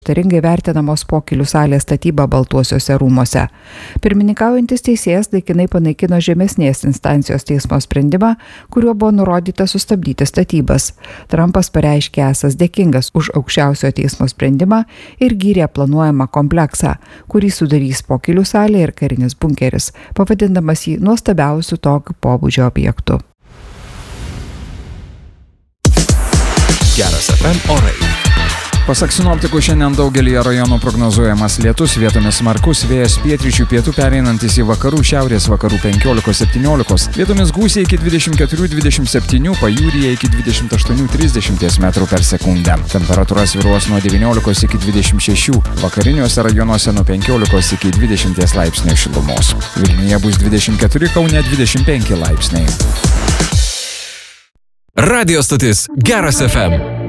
Taringai vertinamos pokylių salės statyba Baltuosiuose rūmuose. Pirmininkaujantis teisėjas laikinai panaikino žemesnės instancijos teismo sprendimą, kuriuo buvo nurodyta sustabdyti statybas. Trumpas pareiškė esąs dėkingas už aukščiausiojo teismo sprendimą ir gyrė planuojamą kompleksą, kurį sudarys pokylių salė ir karinis bunkeris, pavadindamas jį nuostabiausiu tokio pobūdžio objektu. Geras FM orai. Pasak sinoptikų, šiandien daugelį rajonų prognozuojamas lietus, vietomis smarkus vėjas pietryčių pietų pereinantis į vakarų šiaurės vakarų 15-17, vietomis gūsiai iki 24-27, pajūryje iki 28-30 metrų per sekundę. Temperatūra svyruos nuo 19 iki 26, vakariniuose rajonuose nuo 15 iki 20 laipsnių šilumos. Vilniuje bus 24, Kaune 25 laipsniai. Radio stotis Geras FM.